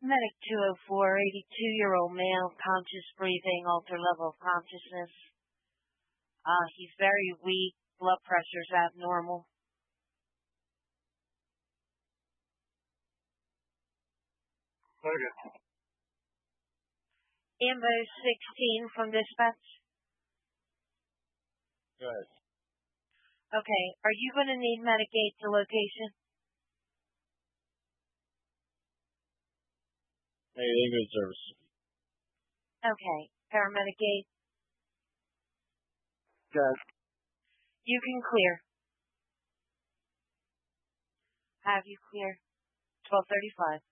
Medic 204, 82-year-old male, conscious breathing, alter level of consciousness. He's very weak, blood pressure's abnormal. Okay. Amber 16 from dispatch. Good. Okay, are you going to need medic aid to location? Anything good service. Okay, paramedic aid. Good. You can clear. Have you clear? 12:35.